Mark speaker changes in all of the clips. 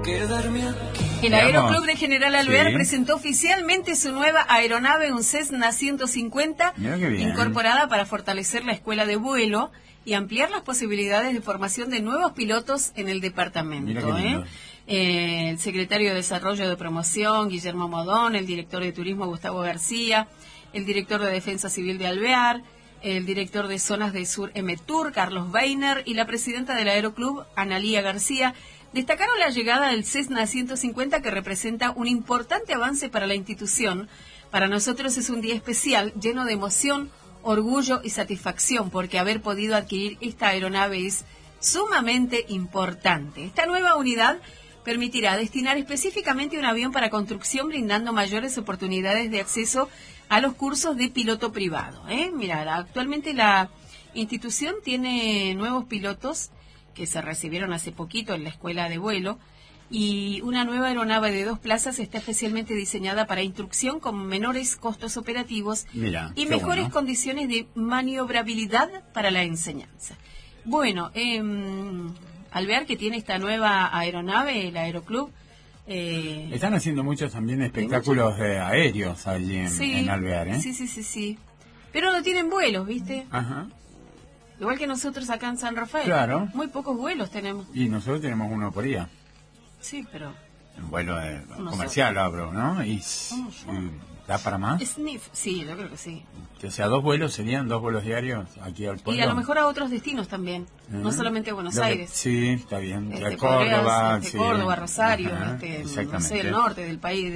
Speaker 1: El Aeroclub de General Alvear presentó oficialmente su nueva aeronave, un Cessna 150, incorporada para fortalecer la escuela de vuelo y ampliar las posibilidades de formación de nuevos pilotos en el departamento. El secretario de Desarrollo de Promoción, Guillermo Modón, el director de Turismo, Gustavo García, el director de Defensa Civil de Alvear, el director de Zonas de Sur MTUR, Carlos Weiner, y la presidenta del Aeroclub, Analía García, destacaron la llegada del Cessna 150, que representa un importante avance para la institución. Para nosotros es un día especial, lleno de emoción, orgullo y satisfacción, porque haber podido adquirir esta aeronave es sumamente importante. Esta nueva unidad permitirá destinar específicamente un avión para construcción, brindando mayores oportunidades de acceso a los cursos de piloto privado. Mirá, actualmente la institución tiene nuevos pilotos que se recibieron hace poquito en la escuela de vuelo, y una nueva aeronave de 2 plazas está especialmente diseñada para instrucción con menores costos operativos y mejores condiciones de maniobrabilidad para la enseñanza. Bueno, Alvear, que tiene esta nueva aeronave, el Aeroclub.
Speaker 2: Están haciendo muchos también espectáculos aéreos allí en Alvear,
Speaker 1: Sí. Pero no tienen vuelos, ¿viste?
Speaker 2: Ajá.
Speaker 1: Igual que nosotros acá en San Rafael.
Speaker 2: Claro.
Speaker 1: Muy pocos vuelos tenemos.
Speaker 2: Y nosotros tenemos uno por día.
Speaker 1: Sí, pero...
Speaker 2: Un vuelo comercial, abro, ¿no? ¿Y da para más?
Speaker 1: Sniff, sí, yo creo que sí.
Speaker 2: O sea, 2 vuelos serían 2 vuelos diarios aquí al pueblo.
Speaker 1: Y a lo mejor a otros destinos también, no solamente a Buenos Aires.
Speaker 2: Sí, está bien. Córdoba,
Speaker 1: Córdoba, Rosario, no sé, el norte del país,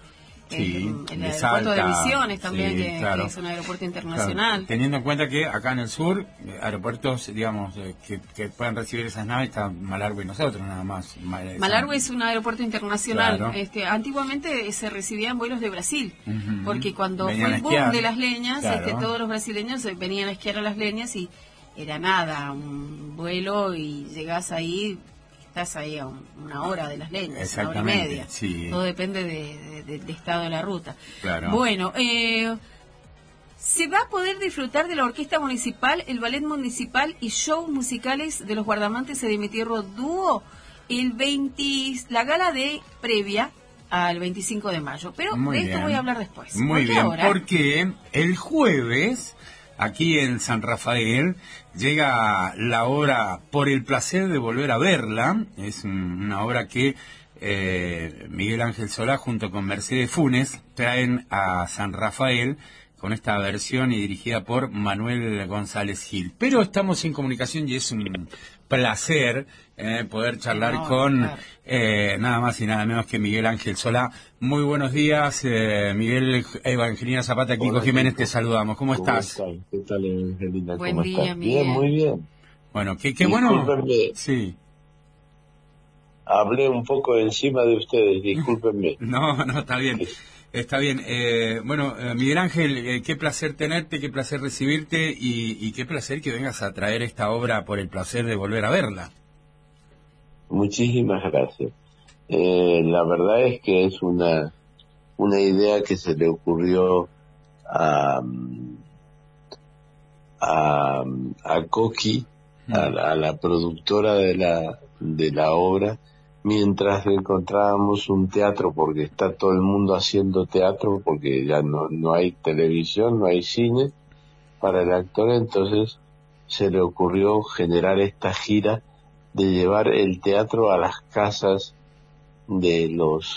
Speaker 1: el aeropuerto de Misiones también, que es un aeropuerto internacional.
Speaker 2: Claro, teniendo en cuenta que acá en el sur, aeropuertos, digamos, que puedan recibir esas naves, está Malargüe y nosotros nada más.
Speaker 1: Malargüe es un aeropuerto internacional.
Speaker 2: Claro.
Speaker 1: Antiguamente se recibían vuelos de Brasil, porque cuando fue el boom de las leñas, todos los brasileños venían a esquiar a las leñas, y era nada, un vuelo y llegás ahí, estás ahí a una hora de las leñas, una hora y media.
Speaker 2: Sí.
Speaker 1: Todo depende del estado de la ruta.
Speaker 2: Claro.
Speaker 1: Bueno, se va a poder disfrutar de la orquesta municipal, el ballet municipal y shows musicales de los guardamantes de mi tierra dúo la gala de previa al 25 de mayo. Pero de esto voy a hablar después.
Speaker 2: Muy bien, porque el jueves, aquí en San Rafael, llega la obra Por el placer de volver a verla. Es una obra que Miguel Ángel Solá junto con Mercedes Funes traen a San Rafael con esta versión y dirigida por Manuel González Gil. Pero estamos en comunicación y es un placer poder charlar con nada más y nada menos que Miguel Ángel Solá. Muy buenos días, Miguel. Evangelina Zapata, Kiko Jiménez, te saludamos. ¿Cómo estás?
Speaker 3: ¿Qué tal, Evangelina?
Speaker 1: Buen día, Miguel.
Speaker 3: Bien, muy bien.
Speaker 2: Bueno, qué bueno. Sí.
Speaker 3: Hablé un poco encima de ustedes, discúlpenme.
Speaker 2: No, está bien. Está bien. Miguel Ángel, qué placer tenerte, qué placer recibirte y qué placer que vengas a traer esta obra Por el placer de volver a verla.
Speaker 3: Muchísimas gracias. La verdad es que es una idea que se le ocurrió a Coqui, a la productora de la obra, mientras encontrábamos un teatro, porque está todo el mundo haciendo teatro, porque ya no hay televisión, no hay cine para el actor. Entonces se le ocurrió generar esta gira de llevar el teatro a las casas del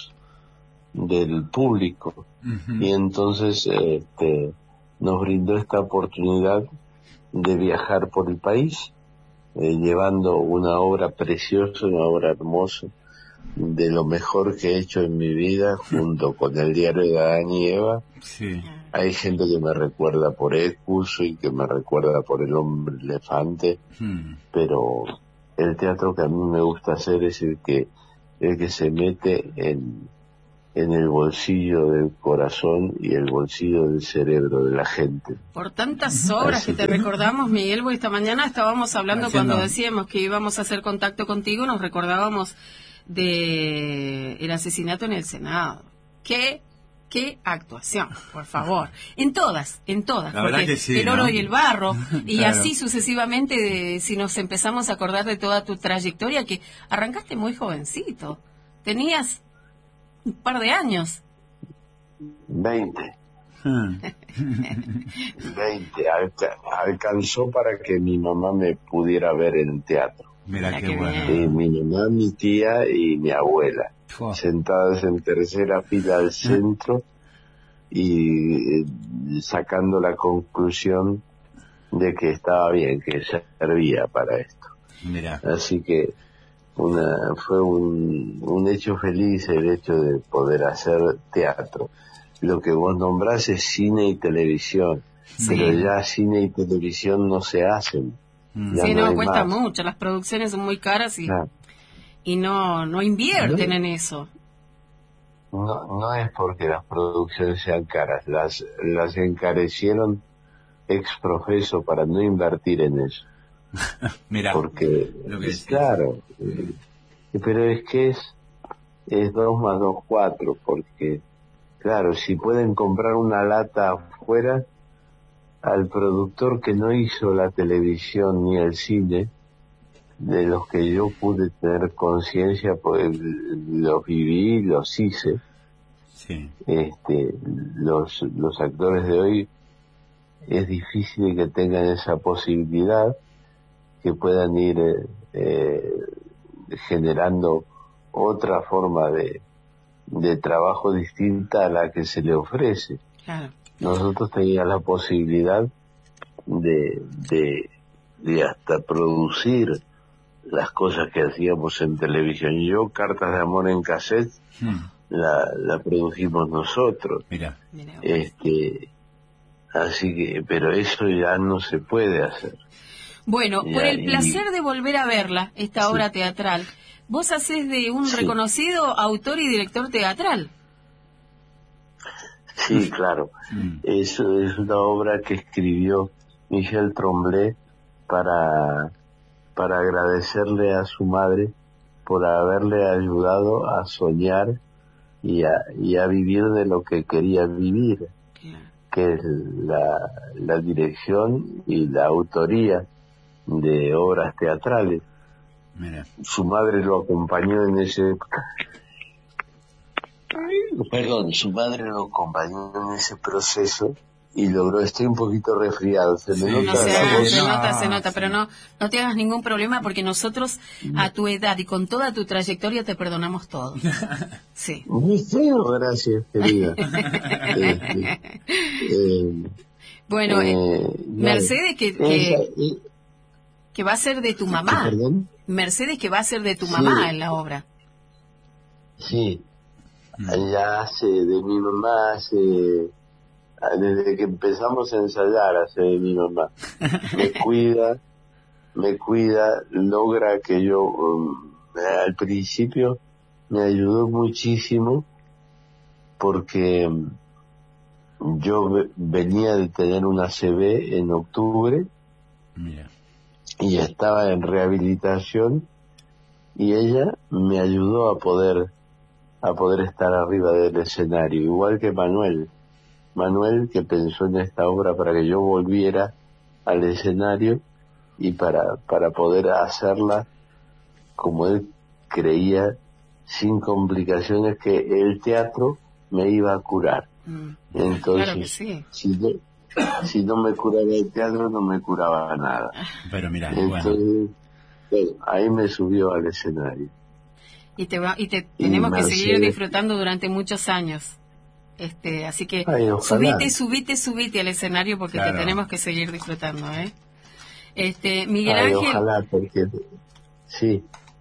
Speaker 3: público. Y entonces nos brindó esta oportunidad de viajar por el país, llevando una obra preciosa, una obra hermosa, de lo mejor que he hecho en mi vida, junto con el diario de Adán y Eva.
Speaker 2: Sí.
Speaker 3: Hay gente que me recuerda por Ecuso y que me recuerda por El hombre elefante, pero el teatro que a mí me gusta hacer es el que se mete en el bolsillo del corazón y el bolsillo del cerebro de la gente.
Speaker 1: Por tantas obras que te recordamos, Miguel, porque esta mañana estábamos hablando, cuando decíamos que íbamos a hacer contacto contigo, nos recordábamos de el asesinato en el Senado. ¿Qué actuación, por favor? En todas,
Speaker 2: la verdad que sí,
Speaker 1: El oro, ¿no? Y el barro, y
Speaker 2: claro.
Speaker 1: Así sucesivamente, si nos empezamos a acordar de toda tu trayectoria, que arrancaste muy jovencito. tenías un par de años.
Speaker 3: 20. 20. Alcanzó para que mi mamá me pudiera ver en teatro.
Speaker 2: Mira qué bueno.
Speaker 3: Mi mamá, mi tía y mi abuela, sentadas en tercera fila al centro y sacando la conclusión de que estaba bien, que servía para esto.
Speaker 2: Mira.
Speaker 3: Así que fue un hecho feliz el hecho de poder hacer teatro. Lo que vos nombrás es cine y televisión, pero ya cine y televisión no se hacen.
Speaker 1: Sí, no, cuesta mucho, las producciones son muy caras y no invierten en eso.
Speaker 3: No es porque las producciones sean caras, las encarecieron ex profeso para no invertir en eso.
Speaker 2: Mira,
Speaker 3: porque
Speaker 2: lo que
Speaker 3: claro, pero es que es 2 más 2, 4, porque claro, si pueden comprar una lata afuera, al productor que no hizo la televisión ni el cine, de los que yo pude tener conciencia, pues los viví, los hice.
Speaker 2: Sí.
Speaker 3: Los actores de hoy es difícil que tengan esa posibilidad, que puedan ir generando otra forma de trabajo distinta a la que se le ofrece.
Speaker 1: Claro.
Speaker 3: Nosotros teníamos la posibilidad de hasta producir las cosas que hacíamos en televisión. Yo, Cartas de Amor en cassette, la produjimos nosotros.
Speaker 2: Mira.
Speaker 3: Así que, pero eso ya no se puede hacer.
Speaker 1: Bueno, por el placer de volver a verla, esta obra teatral, vos hacés de un reconocido autor y director teatral.
Speaker 3: Sí, claro. Eso es una obra que escribió Michel Tremblay para agradecerle a su madre por haberle ayudado a soñar y a vivir de lo que quería vivir, que es la dirección y la autoría de obras teatrales.
Speaker 2: Mira.
Speaker 3: Su madre lo acompañó en ese... su madre lo acompañó en ese proceso y logró... Estoy un poquito resfriado, se me nota la voz.
Speaker 1: Se nota, pero no te hagas ningún problema porque nosotros a tu edad y con toda tu trayectoria te perdonamos todo. Sí.
Speaker 3: Gracias, querida.
Speaker 1: Bueno, Mercedes que va a ser de tu mamá.
Speaker 3: ¿Perdón?
Speaker 1: Mercedes que va a ser de tu mamá en la obra.
Speaker 3: Sí. Ella hace de mi mamá, desde que empezamos a ensayar hace de mi mamá. Me cuida, logra que yo, al principio me ayudó muchísimo porque yo venía de tener una ACV en octubre.
Speaker 2: Mira.
Speaker 3: Y estaba en rehabilitación y ella me ayudó a poder estar arriba del escenario, igual que Manuel, que pensó en esta obra para que yo volviera al escenario y para poder hacerla como él creía, sin complicaciones, que el teatro me iba a curar. Entonces,
Speaker 1: claro que sí.
Speaker 3: Si no me curaba el teatro, no me curaba nada.
Speaker 2: Pero mira,
Speaker 3: entonces, ahí me subió al escenario.
Speaker 1: Y tenemos que seguir disfrutando durante muchos años. Así que subite al escenario porque te tenemos que seguir disfrutando, Miguel Ángel.
Speaker 3: Ojalá, porque sí.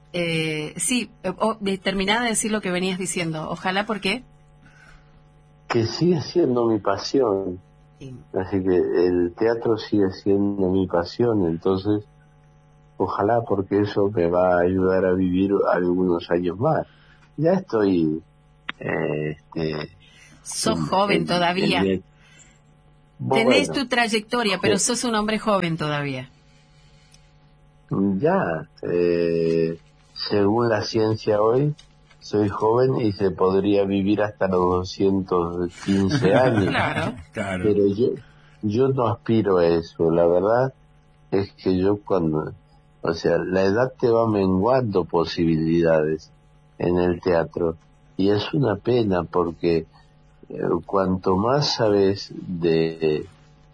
Speaker 1: Terminá de decir lo que venías diciendo. Ojalá, ¿por qué?
Speaker 3: Que sigue siendo mi pasión. Sí. Así que el teatro sigue siendo mi pasión, entonces ojalá, porque eso me va a ayudar a vivir algunos años más. Ya estoy...
Speaker 1: sos joven todavía. Tenés tu trayectoria, pero sos un hombre joven todavía.
Speaker 3: Ya, según la ciencia hoy, soy joven y se podría vivir hasta los 215 años.
Speaker 1: Claro.
Speaker 3: Pero yo no aspiro a eso. La verdad es que yo la edad te va menguando posibilidades. en el teatro. Y es una pena porque cuanto más sabes del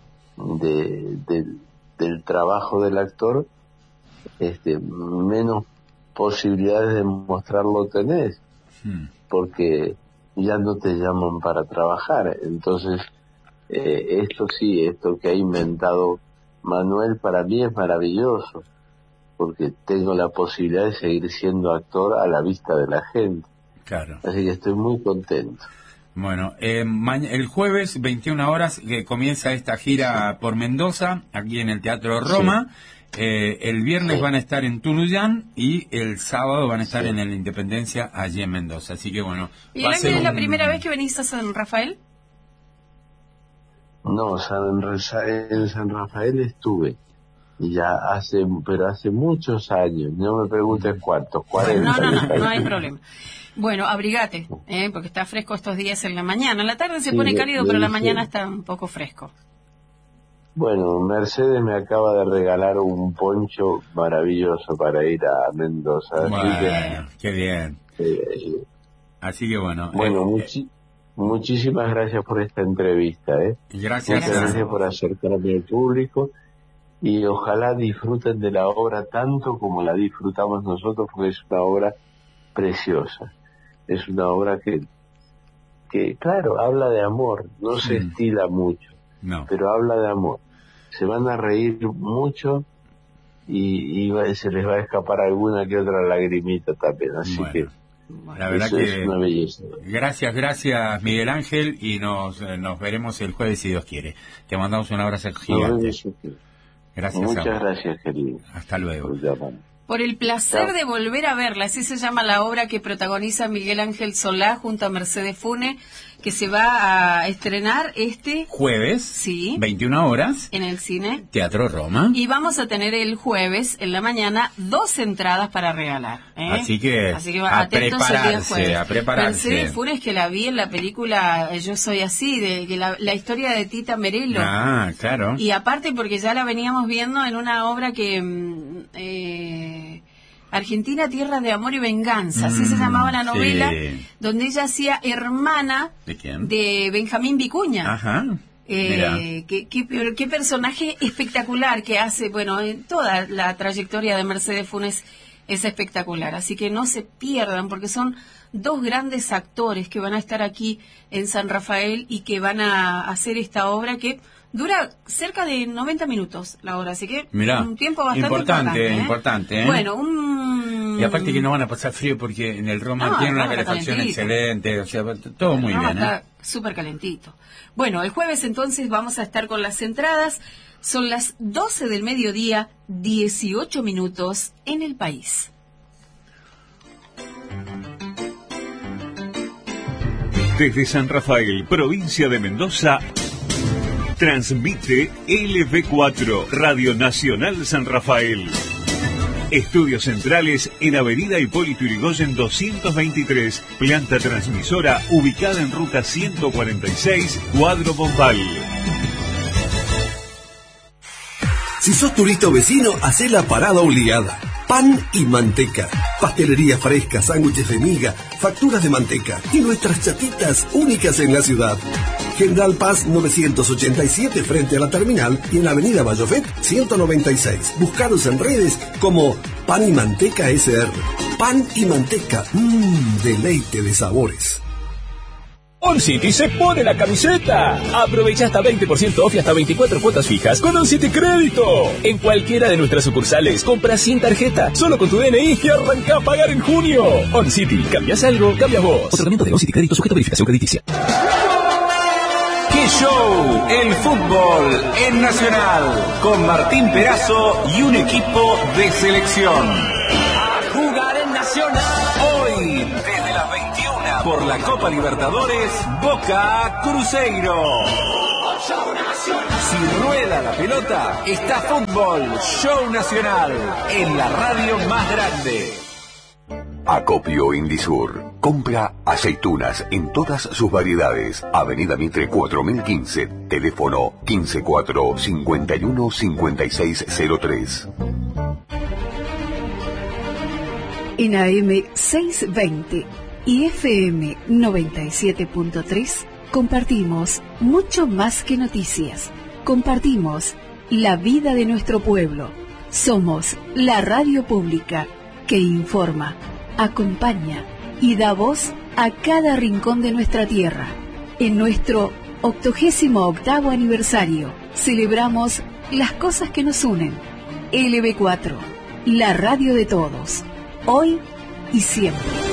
Speaker 3: trabajo del actor, menos posibilidades de mostrarlo tenés, porque ya no te llaman para trabajar. Entonces, esto que ha inventado Manuel para mí es maravilloso, porque tengo la posibilidad de seguir siendo actor a la vista de la gente.
Speaker 2: Claro.
Speaker 3: Así que estoy muy contento.
Speaker 2: Bueno, el jueves, 21 horas, comienza esta gira por Mendoza, aquí en el Teatro Roma. Sí. El viernes van a estar en Tunuyán y el sábado van a estar en el Independencia, allí en Mendoza. Así que bueno.
Speaker 1: ¿Y el año es la primera vez que venís a San Rafael?
Speaker 3: No, en San Rafael estuve. Ya hace muchos años, no me preguntes cuántos, 40.
Speaker 1: No hay problema. Bueno, abrigate, porque está fresco estos días en la mañana. En la tarde se pone cálido, pero en la mañana está un poco fresco.
Speaker 3: Bueno, Mercedes me acaba de regalar un poncho maravilloso para ir a Mendoza.
Speaker 2: Bueno, qué bien. Así que bueno.
Speaker 3: Bueno, muchísimas gracias por esta entrevista.
Speaker 2: Gracias.
Speaker 3: Muchas gracias por acercarme al público. Y ojalá disfruten de la obra tanto como la disfrutamos nosotros, porque es una obra preciosa. Es una obra que claro, habla de amor, no se estila mucho, pero habla de amor. Se van a reír mucho y se les va a escapar alguna que otra lagrimita también, así que
Speaker 2: la verdad que
Speaker 3: es una belleza.
Speaker 2: Gracias Miguel Ángel, y nos veremos el jueves si Dios quiere. Te mandamos un abrazo gigante. Gracias.
Speaker 3: Muchas gracias, querido.
Speaker 2: Hasta luego.
Speaker 1: Por el placer de volver a verla, así se llama la obra que protagoniza Miguel Ángel Solá junto a Mercedes Funes, que se va a estrenar este
Speaker 2: jueves, 21 horas,
Speaker 1: en el cine
Speaker 2: Teatro Roma.
Speaker 1: Y vamos a tener el jueves en la mañana 2 entradas para regalar.
Speaker 2: Así que
Speaker 1: a prepararse,
Speaker 2: a prepararse.
Speaker 1: Mercedes Funes, que la vi en la película Yo Soy Así, de la historia de Tita Merelo.
Speaker 2: Ah, claro.
Speaker 1: Y aparte porque ya la veníamos viendo en una obra que... Argentina, Tierra de Amor y Venganza, así se llamaba la novela, donde ella hacía hermana
Speaker 2: ¿de quién?
Speaker 1: De Benjamín Vicuña.
Speaker 2: Ajá.
Speaker 1: Qué personaje espectacular que hace. Bueno, toda la trayectoria de Mercedes Funes es espectacular, así que no se pierdan, porque son 2 grandes actores que van a estar aquí en San Rafael y que van a hacer esta obra que dura cerca de 90 minutos la hora, así que un tiempo bastante importante.
Speaker 2: Bueno, y aparte que no van a pasar frío, porque en el Roma tiene una calefacción excelente, o sea, todo muy bien.
Speaker 1: Está súper calentito. Bueno, el jueves entonces vamos a estar con las entradas. Son las 12 del mediodía, 18 minutos en el país.
Speaker 4: Desde San Rafael, provincia de Mendoza, transmite LV4, Radio Nacional San Rafael. Estudios centrales en Avenida Hipólito Yrigoyen 223, planta transmisora ubicada en ruta 146, Cuadro Bombal.
Speaker 5: Si sos turista o vecino, hacé la parada obligada. Pan y manteca, pastelería fresca, sándwiches de miga, facturas de manteca y nuestras chatitas únicas en la ciudad. General Paz 987 frente a la terminal y en la avenida Bayofet 196. Buscaros en redes como Pan y Manteca SR. Pan y Manteca, deleite de sabores.
Speaker 6: OnCity se pone la camiseta. Aprovecha hasta 20% off y hasta 24 cuotas fijas con OnCity Crédito. En cualquiera de nuestras sucursales, compra sin tarjeta, solo con tu DNI y arranca a pagar en junio. OnCity, cambias algo, cambias vos.
Speaker 7: Otorgamiento de OnCity Crédito sujeto a verificación crediticia.
Speaker 8: ¡Qué show! El fútbol en Nacional, con Martín Perazo y un equipo de selección.
Speaker 9: A jugar en Nacional.
Speaker 8: Hoy, desde las 21, por la Copa Libertadores, Boca Cruzeiro. Si rueda la pelota, está fútbol, show nacional, en la radio más grande.
Speaker 10: Acopio Indisur. Compra aceitunas en todas sus variedades. Avenida Mitre 4015. Teléfono 154 51 5603.
Speaker 11: En AM 620 y FM 97.3 compartimos mucho más que noticias. Compartimos la vida de nuestro pueblo. Somos la radio pública que informa, acompaña y da voz a cada rincón de nuestra tierra. En nuestro 88º aniversario celebramos las cosas que nos unen. LB4, la radio de todos, hoy y siempre.